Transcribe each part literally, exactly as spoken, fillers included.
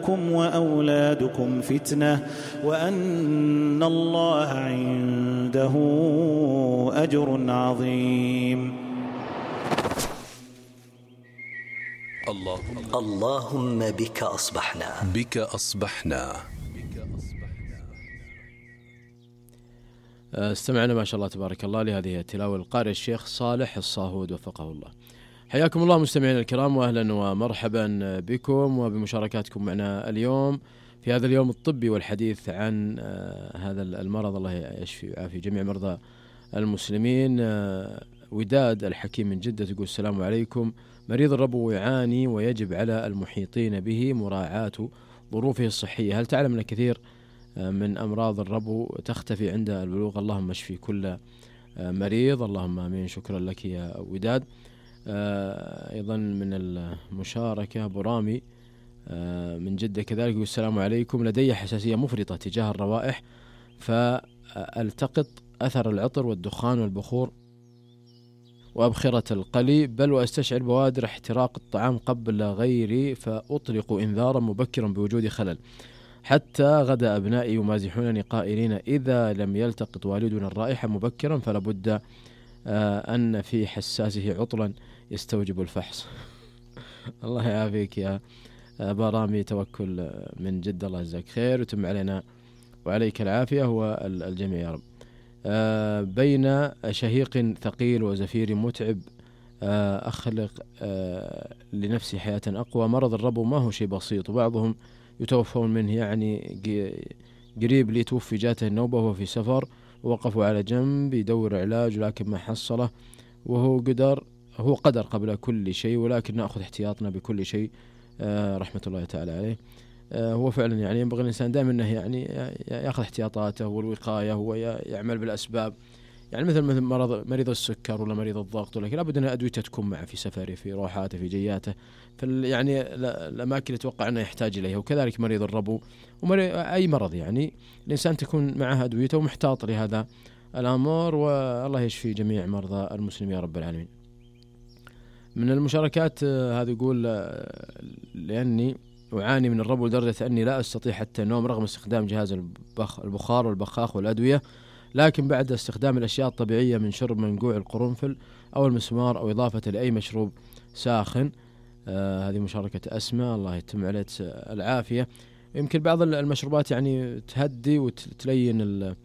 أموالكم وأولادكم فتنة وأن الله عنده أجر عظيم. اللهم اللهم بك أصبحنا بك أصبحنا استمعنا ما شاء الله تبارك الله لهذه التلاوة القارئ الشيخ صالح الصاهود وفقه الله. حياكم الله مستمعينا الكرام، وأهلا ومرحبا بكم وبمشاركاتكم معنا اليوم في هذا اليوم الطبي والحديث عن هذا المرض. الله يشفي ويعافي جميع مرضى المسلمين. وداد الحكيم من جدة تقول السلام عليكم. مريض الربو يعاني ويجب على المحيطين به مراعاة ظروفه الصحية. هل تعلم أن كثير من أمراض الربو تختفي عند البلوغ؟ اللهم اشفي كل مريض. اللهم آمين. شكرا لك يا وداد. أيضا من المشاركة أبو رامي من جدة كذلك يقول السلام عليكم. لدي حساسية مفرطة تجاه الروائح، فالتقط أثر العطر والدخان والبخور وأبخرة القلي، بل وأستشعر بوادر احتراق الطعام قبل غيري، فأطلق إنذارا مبكرا بوجود خلل. حتى غدا أبنائي يمازحونني قائلين إذا لم يلتقط والدنا الرائحة مبكرا فلابد أن في حساسه عطلا يستوجب الفحص. الله يعافيك يا أبا رامي. توكل من جد. الله يجزاك خير وتم علينا وعليك العافية والجميع يا رب. بين شهيق ثقيل وزفير متعب أخلق لنفسي حياة أقوى. مرض الربو ما هو شيء بسيط، وبعضهم يتوفون منه، يعني قريب لي توفي جاته النوبة وهو في سفر، ووقفوا على جنب يدور علاج ولكن ما حصله، وهو قدر هو قدر قبل كل شيء، ولكن نأخذ احتياطنا بكل شيء رحمة الله تعالى عليه. هو فعلا يعني ينبغي الإنسان دائما أنه يعني يأخذ احتياطاته والوقاية ويعمل بالأسباب. يعني مثل مثل مرض مريض السكر ولا مريض الضغط ولا كذا، لابد أن أدويته تكون معه في سفره في روحاته في جياته في يعني الأماكن يتوقع أنه يحتاج إليها. وكذلك مريض الربو وأي مرض، يعني الإنسان تكون معه أدويته ومحتاط لهذا الأمر. والله يشفي جميع مرضى المسلمين يا رب العالمين. من المشاركات هذا يقول لأني أعاني من الربو لدرجة أني لا أستطيع حتى النوم رغم استخدام جهاز البخ البخار والبخاخ والأدوية، لكن بعد استخدام الأشياء الطبيعية من شرب منقوع القرنفل أو المسمار أو إضافة لأي مشروب ساخن. آه هذه مشاركة أسماء. الله يتم عليك العافية. يمكن بعض المشروبات يعني تهدي وتلين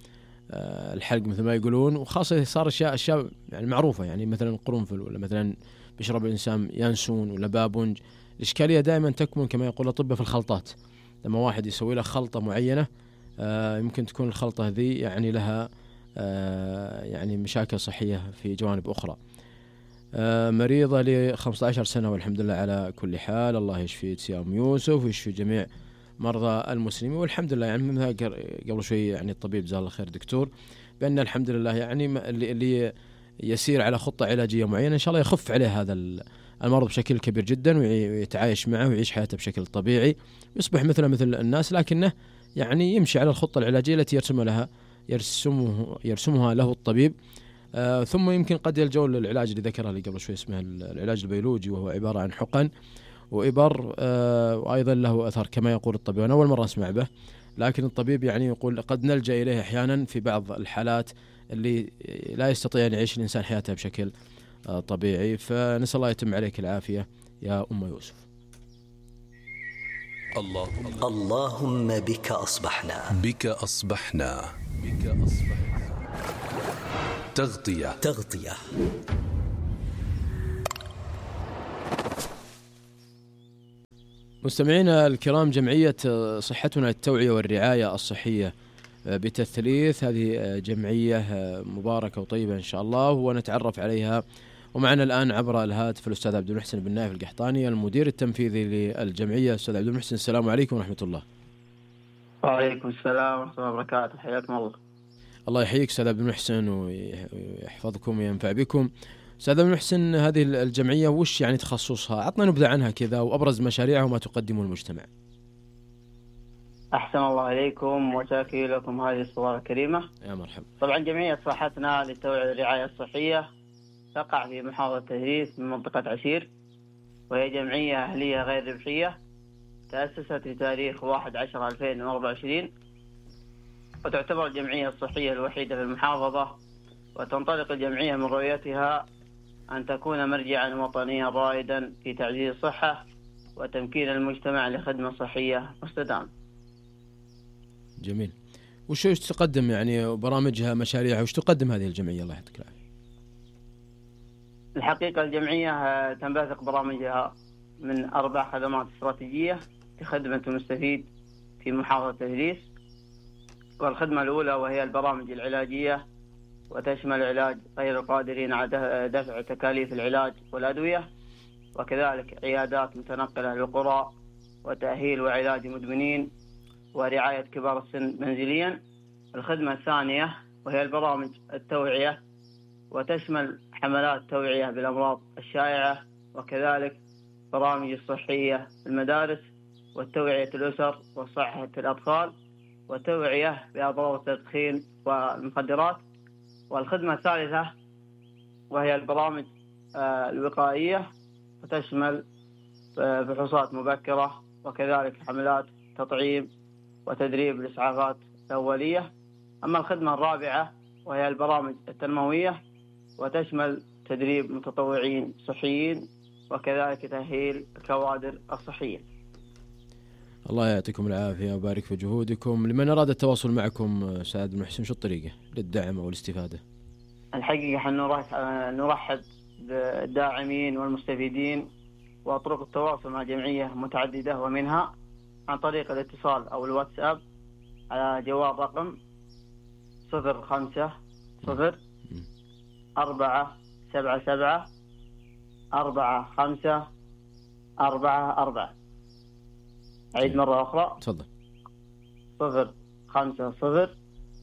الحلق مثل ما يقولون، وخاصة صار أشياء أشياء يعني معروفة، يعني مثلا القرنفل ولا مثلا بيشرب الإنسان يانسون ولا بابونج. الإشكالية دائما تكمن كما يقول الأطباء في الخلطات. لما واحد يسوي له خلطة معينة آه يمكن تكون الخلطة ذي يعني لها آه يعني مشاكل صحية في جوانب أخرى. آه مريضة لي خمسة عشر سنة والحمد لله على كل حال. الله يشفي سيام يوسف ويشفي جميع مرضى المسلمين والحمد لله. يعني مثل قبل شوي يعني الطبيب جزاه الله خير دكتور بأن الحمد لله يعني اللي, اللي يسير على خطة علاجية معينة إن شاء الله يخف عليه هذا المرض بشكل كبير جدا ويتعايش معه ويعيش حياته بشكل طبيعي، يصبح مثله مثل الناس، لكنه يعني يمشي على الخطة العلاجية التي يرسم لها يرسمه يرسمها له الطبيب. آه ثم يمكن قد يلجأ للعلاج اللي ذكره اللي قبل شوي اسمه العلاج البيولوجي، وهو عبارة عن حقن وإبر آه وأيضا له أثر كما يقول الطبيب. أنا أول مرة أسمع به، لكن الطبيب يعني يقول قد نلجأ إليه أحيانا في بعض الحالات اللي لا يستطيع أن يعيش الإنسان حياته بشكل آه طبيعي. فنسأل الله يتم عليك العافية يا أم يوسف. اللهم اللهم بك أصبحنا بك أصبحنا بك أصبحنا تغطية تغطية مستمعينا الكرام، جمعية صحتنا التوعية والرعاية الصحية بتثليث، هذه جمعية مباركة وطيبة إن شاء الله، ونتعرف عليها. ومعنا الآن عبر الهاتف الأستاذ عبد المحسن بن نايف القحطاني المدير التنفيذي للجمعية. أستاذ عبد المحسن السلام عليكم ورحمة الله. وعليكم السلام ورحمة الله وبركاته. حياكم الله. الله يحييك أستاذ عبد المحسن ويحفظكم وينفع بكم. أستاذ عبد المحسن، هذه الجمعية وش يعني تخصصها؟ عطنا نبذة عنها كذا وأبرز مشاريعها وما تقدمه المجتمع. أحسن الله عليكم وشاكر لكم هذه الصورة الكريمة. يا مرحبا. طبعا جمعية صحتنا للتوعية والرعاية الصحية تقع في محافظة تهريس من منطقة عسير، وهي جمعية أهلية غير ربحية تأسست في تاريخ واحد عشر ألفين وأربعة وعشرين، وتعتبر الجمعية الصحية الوحيدة في المحافظة، وتنطلق الجمعية من رؤيتها أن تكون مرجعا وطنيا رائدا في تعزيز الصحة وتمكين المجتمع لخدمة صحية مستدامة. جميل. وش وش تقدم يعني برامجها مشاريعها وش تقدم هذه الجمعية الله يعطيك العافية؟ الحقيقة الجمعية تنبثق برامجها من أربع خدمات استراتيجية لخدمة المستفيد في محافظة إدريس. والخدمة الأولى وهي البرامج العلاجية، وتشمل علاج غير القادرين على دفع تكاليف العلاج والأدوية، وكذلك عيادات متنقلة للقرى، وتأهيل وعلاج مدمنين، ورعاية كبار السن منزليا. الخدمة الثانية وهي البرامج التوعية، وتشمل حملات توعية بالأمراض الشائعة، وكذلك برامج الصحية في المدارس، والتوعية الأسر وصحة الأطفال، وتوعية بأضرار التدخين والمخدرات. والخدمة الثالثة وهي البرامج الوقائية، وتشمل فحوصات مبكرة، وكذلك حملات تطعيم وتدريب الإسعافات الأولية. أما الخدمة الرابعة وهي البرامج التنموية، وتشمل تدريب متطوعين صحيين، وكذلك تأهيل الكوادر الصحية. الله يعطيكم العافية وبارك في جهودكم. لمن أراد التواصل معكم سعد بن محسن شو الطريقة للدعم أو الاستفادة؟ الحقيقة نرحب بالداعمين والمستفيدين، وطرق التواصل مع جمعية متعددة، ومنها عن طريق الاتصال أو الواتساب على جوال رقم صفر خمسة صفر أربعة سبعة سبعة أربعة خمسة أربعة أربعة. عيد مرة أخرى. تفضل. صفر خمسة صفر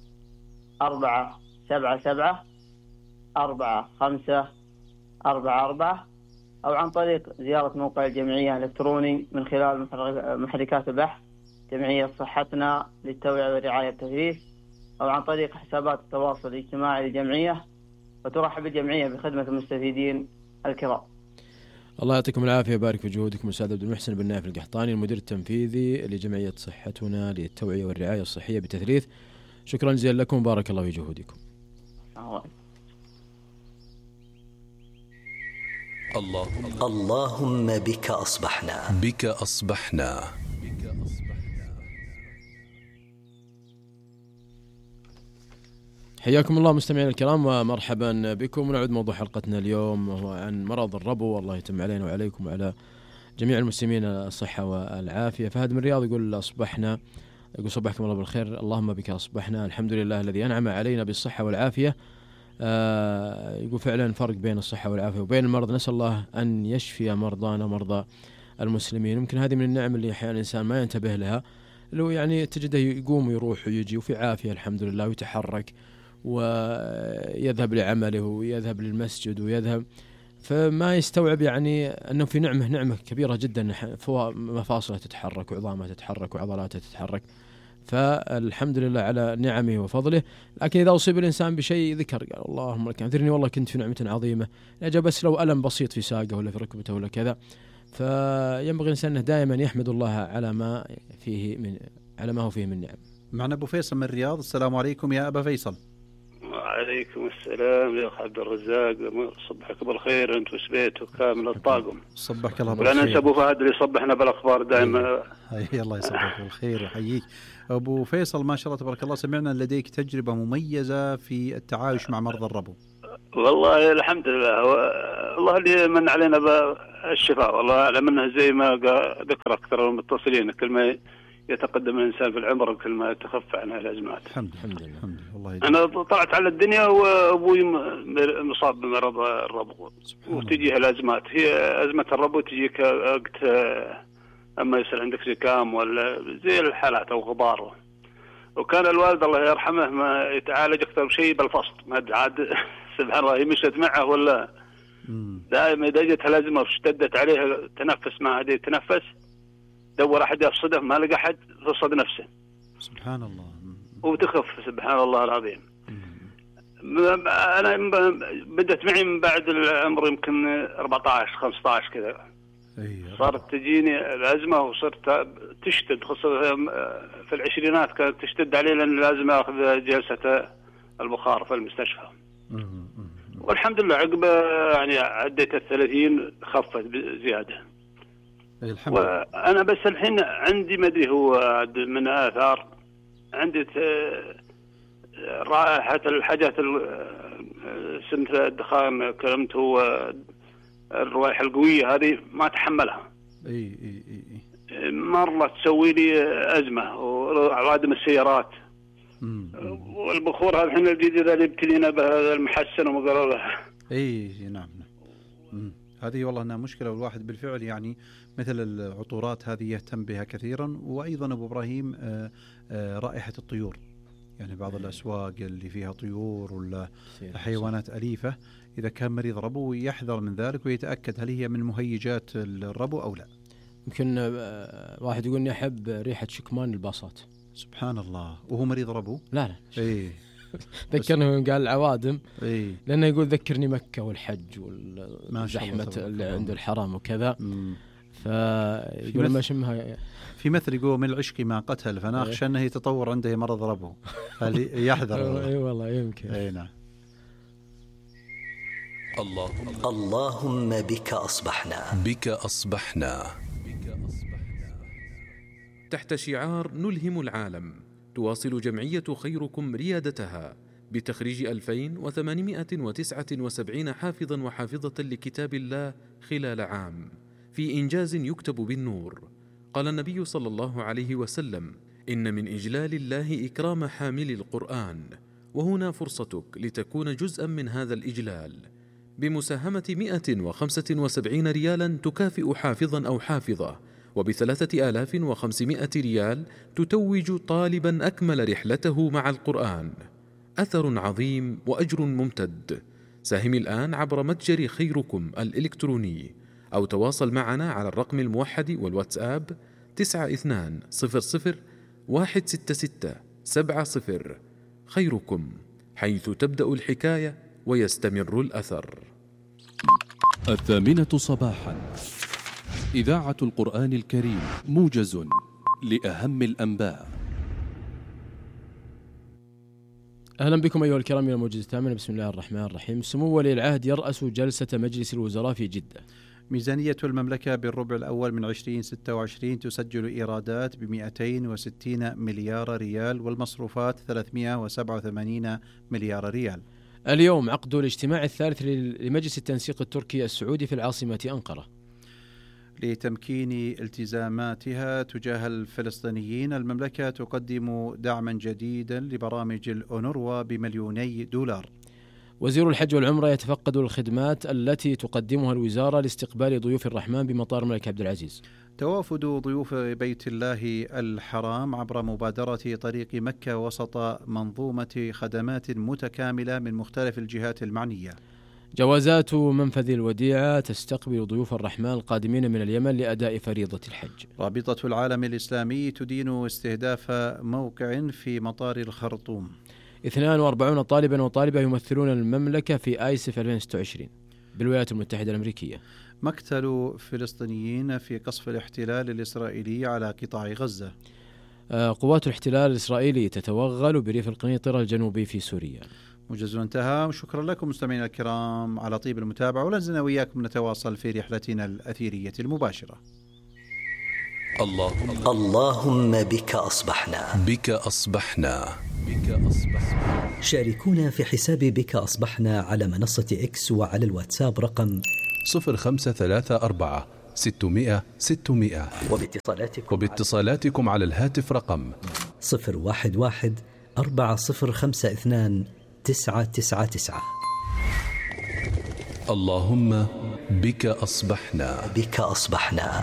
أربعة سبعة سبعة أربعة خمسة أربعة أربعة، أو عن طريق زيارة موقع الجمعية الإلكتروني من خلال محركات البحث جمعية صحتنا للتوعية والرعاية والتثقيف، أو عن طريق حسابات التواصل الاجتماعي للجمعية. وترحب الجمعية بخدمة المستفيدين الكرام. الله يعطيكم العافية ويبارك في جهودكم. أستاذ عبد المحسن بن نايف القحطاني، المدير التنفيذي لجمعية صحتنا للتوعية والرعاية الصحية بتثليث، شكرا جزيلا لكم وبارك الله في جهودكم. اللهم اللهم بك أصبحنا بك أصبحنا حياكم الله مستمعينا الكرام ومرحبا بكم. ونعود موضوع حلقتنا اليوم وهو عن مرض الربو. الله يتم علينا وعليكم وعلى جميع المسلمين الصحة والعافية. فهد من الرياض يقول أصبحنا، يقول صبحكم الله بالخير، اللهم بك أصبحنا، الحمد لله الذي أنعم علينا بالصحة والعافية. آه يقول فعلا فرق بين الصحة والعافية وبين المرض، نسأل الله أن يشفي مرضانا مرضى المسلمين. ممكن هذه من النعم اللي أحيانا الإنسان ما ينتبه لها، لو يعني تجده يقوم ويروح ويجي وفي عافية الحمد لله، ويتحرك ويذهب لعمله ويذهب للمسجد ويذهب، فما يستوعب يعني أنه في نعمة نعمة كبيرة جدا، مفاصله تتحرك وعظامه تتحرك وعضلاته تتحرك، فالحمد لله على نعمه وفضله. لكن إذا أصيب الإنسان بشيء ذكر قال اللهم لك أنذرني والله كنت في نعمة عظيمة، أجا بس لو ألم بسيط في ساقه ولا في ركبته ولا كذا، فينبغي الإنسان أنه دائما يحمد الله على ما فيه من على ما هو فيه من نعم. معنا أبو فيصل من الرياض. السلام عليكم يا أبا فيصل. وعليكم السلام يا أخ عبد الرزاق، صبحك بالخير أنت وسبيت وكامل الطاقم. صبحك الله بالخير. ولا ننسى أبو فهد اللي صبحنا بالأخبار دائما. أي الله يصبحك بالخير ويحييك. أبو فيصل ما شاء الله تبارك الله، سمعنا لديك تجربة مميزة في التعايش مع مرضى الربو. والله الحمد لله، الله اللي من علينا بالشفاء، والله أعلم منه زي ما ذكر أكثر المتصلين، كل ما يتقدم الإنسان في العمر كل ما تخف عنها الأزمات. الحمد لله. الحمد لله. أنا طلعت على الدنيا وأبوي مصاب بمرض الربو وتجيها الأزمات. هي أزمة الربو تجيك وقت أما يصير عندك زكام ولا زي الحالات أو غبار. وكان الوالد الله يرحمه ما يتعالج أكثر شيء بالفصل، ما عاد سبحان الله مشت معه ولا دائما إذا جت الأزمة واشتدت عليها تنفس ما عاد يتنفس، دور أحد يفصده ما لقى أحد فصد نفسه. سبحان الله. وتخف سبحان الله العظيم. أنا بدأت معي من بعد العمر يمكن أربعة عشر خمسة عشر كذا. صارت تجيني الأزمة وصرت تشتد، خصوصا في العشرينات كانت تشتد علي لأن لازم أخذ جلسة البخار في المستشفى. والحمد لله عقب يعني عديت الثلاثين خفت بزيادة. الحمد لله. وأنا بس الحين عندي ما أدري هو من آثار عندي رائحة الحاجات سنة الدخان كلمت هو الروائح القوية هذه ما تحملها. اي اي اي مرة تسوي لي أزمة وعوادم السيارات. مم. والبخور هذا الحين الجديد اللي ابتلينا به المحسن وما له. اي نعم نعم. هذه والله انها مشكلة، والواحد بالفعل يعني مثل العطورات هذه يهتم بها كثيرا. وايضا ابو ابراهيم آآ آآ رائحة الطيور، يعني بعض الاسواق اللي فيها طيور ولا حيوانات اليفة، إذا كان مريض ربو يحذر من ذلك ويتأكد هل هي من مهيجات الربو أو لا. يمكن واحد يقول إني أحب ريحة شكمان الباصات. سبحان الله، وهو مريض ربو؟ لا لا. إيه. ذكرني قال العوادم. إيه. لأنه يقول ذكرني مكة والحج والزحمة اللي عند الحرام وكذا. فيقول ما شمها. في مثل يقول من العشق ما قتل، فأنا أخشى أنه يتطور عنده مرض ربو، هل يحذر. أي والله يمكن. أي نعم. اللهم اللهم بك أصبحنا بك أصبحنا تحت شعار نلهم العالم، تواصل جمعية خيركم ريادتها بتخريج ألفين وثمانمائة وتسعة وسبعين حافظا وحافظة لكتاب الله خلال عام، في إنجاز يكتب بالنور. قال النبي صلى الله عليه وسلم: إن من إجلال الله إكرام حامل القرآن، وهنا فرصتك لتكون جزءا من هذا الإجلال بمساهمة مئة وخمسة وسبعين ريالا تكافئ حافظا أو حافظة، وبثلاثة آلاف وخمسمائة ريال تتوج طالبا أكمل رحلته مع القرآن. أثر عظيم وأجر ممتد. ساهم الآن عبر متجر خيركم الإلكتروني، أو تواصل معنا على الرقم الموحد والواتساب تسعة اثنان صفر صفر واحد ستة ستة سبعة صفر. خيركم، حيث تبدأ الحكاية ويستمر الأثر. الثامنة صباحا، إذاعة القرآن الكريم، موجز لأهم الأنباء. أهلا بكم أيها الكرام إلى الموجز الثامن. بسم الله الرحمن الرحيم. سمو ولي العهد يرأس جلسة مجلس الوزراء في جدة. ميزانية المملكة بالربع الأول من عشرين ستة وعشرين تسجل إيرادات بمئتين وستين مليار ريال، والمصروفات ثلاثمائة وسبعة وثمانين مليار ريال. اليوم عقد الاجتماع الثالث لمجلس التنسيق التركي السعودي في العاصمة أنقرة. لتمكين التزاماتها تجاه الفلسطينيين، المملكة تقدم دعما جديدا لبرامج الأونروا بمليوني دولار. وزير الحج والعمرة يتفقد الخدمات التي تقدمها الوزارة لاستقبال ضيوف الرحمن بمطار الملك عبد العزيز. توافد ضيوف بيت الله الحرام عبر مبادرة طريق مكة وسط منظومة خدمات متكاملة من مختلف الجهات المعنية. جوازات منفذ الوديعة تستقبل ضيوف الرحمن القادمين من اليمن لأداء فريضة الحج. رابطة العالم الإسلامي تدين استهداف موقع في مطار الخرطوم. اثنان وأربعين طالبا وطالبة يمثلون المملكة في آيسف ألفين وستة وعشرين بالولايات المتحدة الأمريكية. مقتل فلسطينيين في قصف الاحتلال الإسرائيلي على قطاع غزة. قوات الاحتلال الإسرائيلي تتوغل بريف القنيطرة الجنوبي في سوريا. موجز انتهى. شكرا لكم مستمعينا الكرام على طيب المتابعة، ولازلنا وياكم نتواصل في رحلتنا الأثيرية المباشرة. اللهم اللهم بك أصبحنا بك أصبحنا بك أصبحنا. شاركونا في حساب بك أصبحنا على منصة إكس وعلى الواتساب رقم صفر خمسة ثلاثة أربعة ستمائة ستمائة، وباتصالاتكم وباتصالاتكم على الهاتف رقم صفر واحد واحد أربعة صفر خمسة اثنان تسعة تسعة تسعة. اللهم بك أصبحنا بك أصبحنا.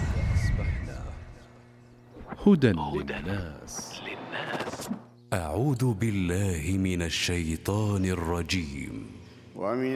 هدى للناس. أعوذ بالله من الشيطان الرجيم. ومن